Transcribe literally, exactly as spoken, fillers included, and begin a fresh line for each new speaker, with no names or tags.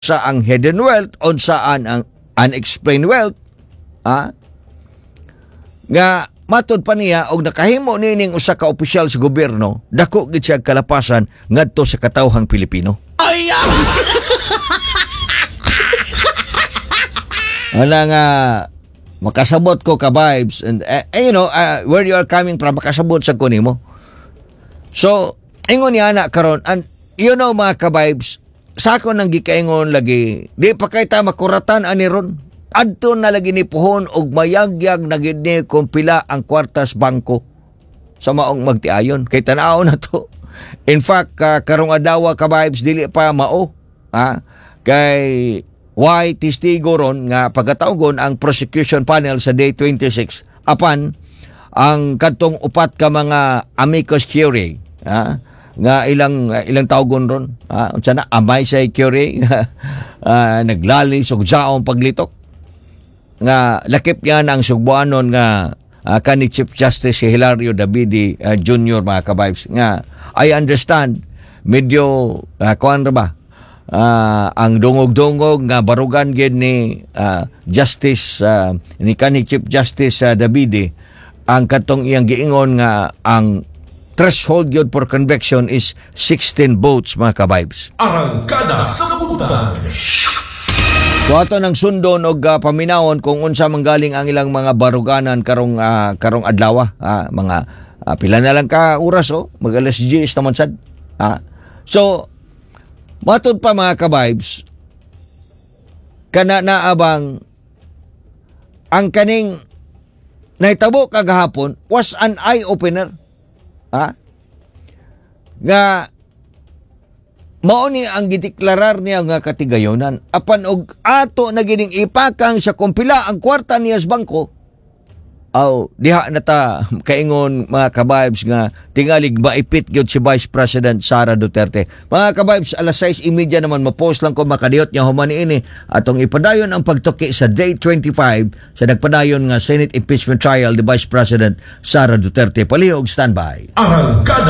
sa ang hidden wealth on saan ang unexplained wealth, ha? Nga matud pa niya og nakahimo nining usa ka opisyal sa gobyerno, dako gid siya kalapasan ngadto sa katawhang Pilipino.
Ay!
Wala nga makasabot ko ka vibes and uh, you know uh, where you are coming from, makasabot sa kunin mo. So ingon niya na karon, and you know mga ka vibes, sa ako nang gikaingon lagi, di pa kay ta makuratan ani ron. Adto na lagi ni puhon og mayagyag na gid ni kung pila ang kwartas bangko sa maong magtiayon. Kay tanaw na to. In fact, uh, karong adlaw ka vibes dili pa mao. Ha? Kay why testigo ron nga pagkatawgon ang prosecution panel sa day twenty-six apan ang kadtong upat ka mga amicus curiae, ha? Nga ilang uh, ilang tawgon ron, ha? Unsa na amay sa curiae uh, naglalis og jaong paglitok nga lakip niya ang sugbuanon nga uh, kani Chief Justice si Hilario Davide uh, Junior mga ka-vibes nga I understand medyo uh, kuan ra ba uh, ang dungog-dungog nga barugan gid ni uh, Justice uh, ni kani Chief Justice uh, Davide ang katong iyang giingon nga ang threshold yun for conviction is sixteen votes mga ka-vibes.
Arangkada sa Butan.
So ato nang sundon og uh, paminawon kung unsa manggaling ang ilang mga baruganan karong uh, karong adlaw, uh, mga uh, pila na lang ka oras oh, mag alas diyes naman sad. Uh. So matud pa mga ka-vibes, kana naabang ang kaning nahitabo kagahapon was an eye opener. Ha? Nga mao ni ang gideklarar niya nga katigayonan apan og ato na gining ipakang sa kumpila ang kwarta niya sa bangko. Aw diha na ta kaingon mga ka-vibes nga tingalig maipit gyud si Vice President Sara Duterte. Mga ka-vibes, alas sais trenta naman mapost lang ko makadiyot niya human ini atong ipadayon ang pagtuki sa day twenty-five sa nagpadayon nga Senate impeachment trial ni Vice President Sara Duterte. Palihog standby.
Arangkada